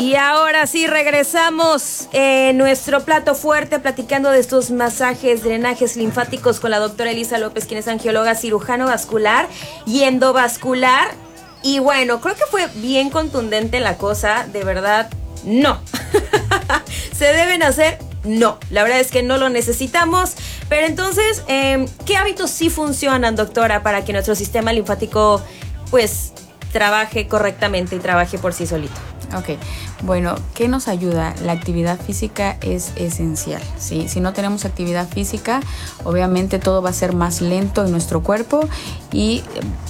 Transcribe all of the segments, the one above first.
Y ahora sí regresamos en nuestro plato fuerte platicando de estos masajes, drenajes linfáticos con la doctora Elisa López, quien es angióloga, cirujano vascular y endovascular. Y bueno, creo que fue bien contundente la cosa, de verdad, no. ¿Se deben hacer? No, la verdad es que no lo necesitamos. Pero entonces, ¿qué hábitos sí funcionan, doctora, para que nuestro sistema linfático pues trabaje correctamente y trabaje por sí solito? Ok, bueno, ¿qué nos ayuda? La actividad física es esencial, ¿sí? Si no tenemos actividad física, obviamente todo va a ser más lento en nuestro cuerpo y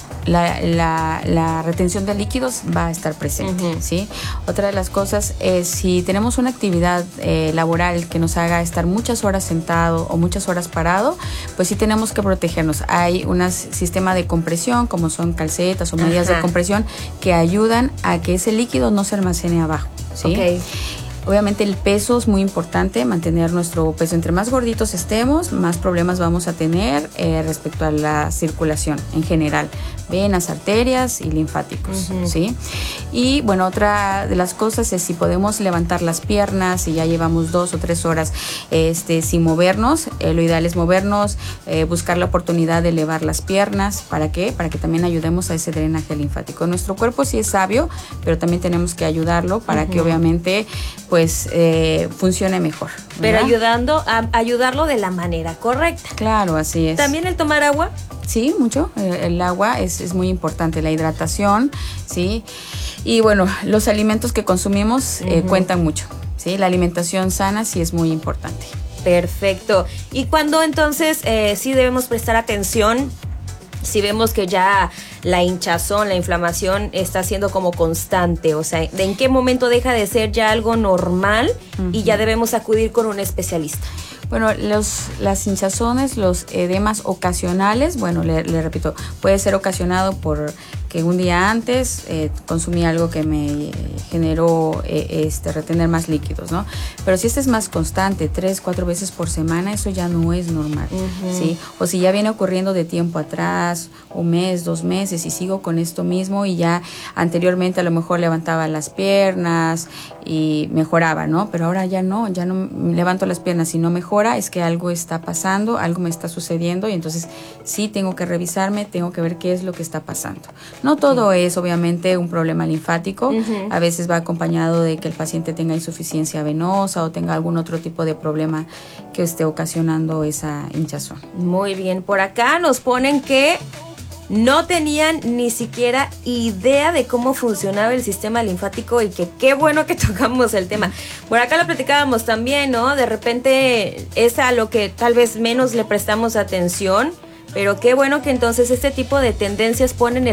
la retención de líquidos va a estar presente, ¿sí? Otra de las cosas es si tenemos una actividad laboral que nos haga estar muchas horas sentado o muchas horas parado, pues sí tenemos que protegernos. Hay un sistema de compresión, como son calcetas o medias de compresión, que ayudan a que ese líquido no se almacene abajo, ¿sí? Okay. Obviamente el peso es muy importante, mantener nuestro peso. Entre más gorditos estemos, más problemas vamos a tener respecto a la circulación en general, venas, arterias y linfáticos, ¿sí? Y bueno, otra de las cosas es si podemos levantar las piernas, si ya llevamos 2 o 3 horas sin movernos, lo ideal es movernos, buscar la oportunidad de elevar las piernas. ¿Para qué? Para que también ayudemos a ese drenaje linfático. Nuestro cuerpo sí es sabio, pero también tenemos que ayudarlo para que obviamente pues funcione mejor, ¿verdad? Pero ayudarlo de la manera correcta. Claro, así es. ¿También el tomar agua? Sí, mucho. El agua es muy importante, la hidratación, ¿sí? Y bueno, los alimentos que consumimos cuentan mucho, ¿sí? La alimentación sana sí es muy importante. Perfecto. ¿Y cuándo entonces sí debemos prestar atención? Si vemos que ya la hinchazón, la inflamación está siendo como constante, o sea, ¿en qué momento deja de ser ya algo normal y ya debemos acudir con un especialista? Bueno, las hinchazones, los edemas ocasionales, bueno, le repito, puede ser ocasionado por que un día antes consumí algo que me generó retener más líquidos, ¿no? Pero si este es más constante, 3-4 veces por semana, eso ya no es normal, ¿sí? O si ya viene ocurriendo de tiempo atrás, 1 mes, 2 meses, y sigo con esto mismo y ya anteriormente a lo mejor levantaba las piernas y mejoraba, ¿no? Pero ahora ya no levanto las piernas y no mejora, es que algo está pasando, algo me está sucediendo y entonces sí tengo que revisarme, tengo que ver qué es lo que está pasando. No todo es obviamente un problema linfático, a veces va acompañado de que el paciente tenga insuficiencia venosa o tenga algún otro tipo de problema que esté ocasionando esa hinchazón. Muy bien, por acá nos ponen que no tenían ni siquiera idea de cómo funcionaba el sistema linfático y que qué bueno que tocamos el tema. Por acá lo platicábamos también, ¿no? De repente es a lo que tal vez menos le prestamos atención, pero qué bueno que entonces este tipo de tendencias ponen el